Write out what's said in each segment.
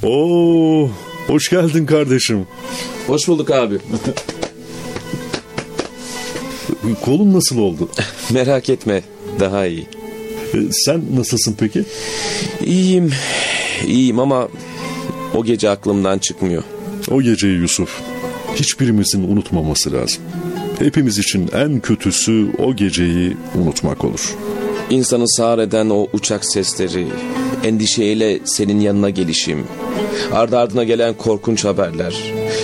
Oo, hoş geldin kardeşim. Hoş bulduk abi. Kolun nasıl oldu? Merak etme, daha iyi. Sen nasılsın peki? İyiyim ama o gece aklımdan çıkmıyor. O geceyi Yusuf, hiçbirimizin unutmaması lazım. Hepimiz için en kötüsü o geceyi unutmak olur. İnsanı sağır eden o uçak sesleri, endişeyle senin yanına gelişim, ardı ardına gelen korkunç haberler,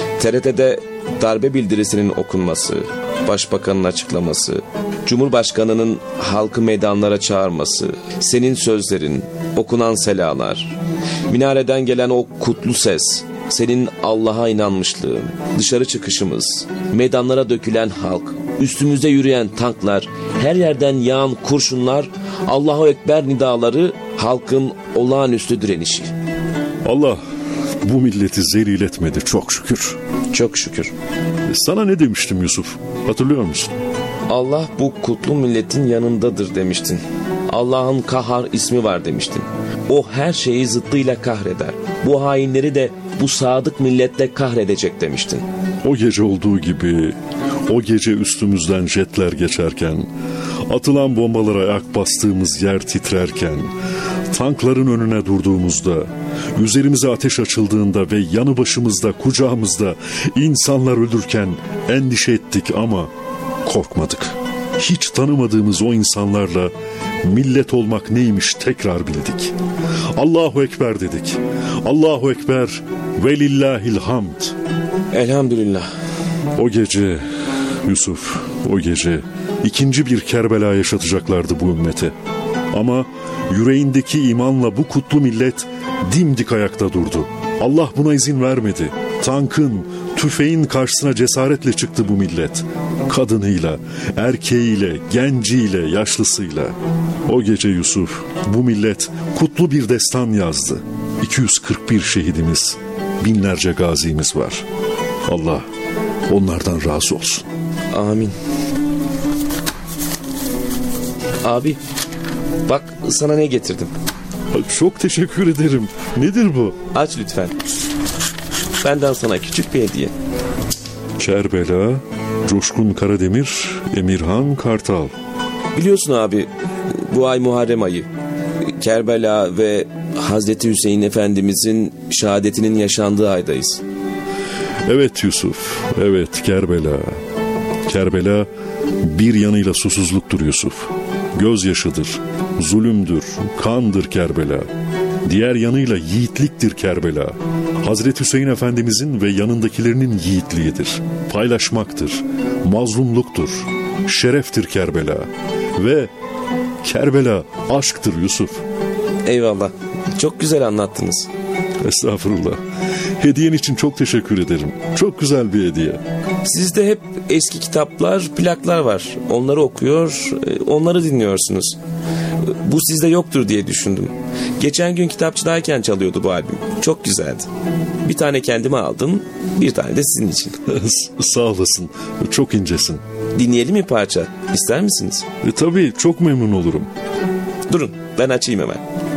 TRT'de darbe bildirisinin okunması, Başbakanın açıklaması, Cumhurbaşkanının halkı meydanlara çağırması, senin sözlerin, okunan selalar, minareden gelen o kutlu ses, senin Allah'a inanmışlığın, dışarı çıkışımız, meydanlara dökülen halk, üstümüzde yürüyen tanklar, her yerden yağan kurşunlar, Allahu Ekber nidaları, halkın olağanüstü direnişi. Allah bu milleti zelil etmedi, çok şükür. Çok şükür. Sana ne demiştim Yusuf? Hatırlıyor musun? Allah bu kutlu milletin yanındadır demiştin. Allah'ın Kahhar ismi var demiştin. O her şeyi zıttıyla kahreder. Bu hainleri de bu sadık milletle kahredecek demiştin. O gece olduğu gibi, o gece üstümüzden jetler geçerken, atılan bombalara ayak bastığımız yer titrerken, tankların önüne durduğumuzda, üzerimize ateş açıldığında ve yanı başımızda, kucağımızda insanlar ölürken endişe ettik ama korkmadık. Hiç tanımadığımız o insanlarla millet olmak neymiş tekrar bildik. Allahu Ekber dedik. Allahu Ekber ve lillahil hamd. Elhamdülillah. O gece Yusuf, o gece ikinci bir Kerbela yaşatacaklardı bu ümmete. Ama yüreğindeki imanla bu kutlu millet dimdik ayakta durdu. Allah buna izin vermedi. Tankın, tüfeğin karşısına cesaretle çıktı bu millet. Kadınıyla, erkeğiyle, genciyle, yaşlısıyla. O gece Yusuf, bu millet kutlu bir destan yazdı. 241 şehidimiz, binlerce gazimiz var. Allah onlardan razı olsun. Amin. Abi, bak sana ne getirdim. Çok teşekkür ederim. Nedir bu? Aç lütfen. Benden sana küçük bir hediye. Kerbela, Coşkun Karademir, Emirhan Kartal. Biliyorsun abi, bu ay Muharrem ayı. Kerbela ve Hazreti Hüseyin Efendimizin şehadetinin yaşandığı aydayız. Evet Yusuf, evet Kerbela. Kerbela bir yanıyla susuzluktur Yusuf. Gözyaşıdır, zulümdür, kandır Kerbela. Diğer yanıyla yiğitliktir Kerbela. Hazreti Hüseyin Efendimizin ve yanındakilerinin yiğitliğidir. Paylaşmaktır, mazlumluktur, şereftir Kerbela. Ve Kerbela aşktır Yusuf. Eyvallah, çok güzel anlattınız. Estağfurullah. Hediyen için çok teşekkür ederim. Çok güzel bir hediye. Sizde hep eski kitaplar, plaklar var. Onları okuyor, onları dinliyorsunuz. Bu sizde yoktur diye düşündüm. Geçen gün kitapçıdayken çalıyordu bu albüm. Çok güzeldi. Bir tane kendime aldım, bir tane de sizin için. Sağ olasın. Çok incesin. Dinleyelim mi parça? İster misiniz? Tabii çok memnun olurum. Durun, ben açayım hemen.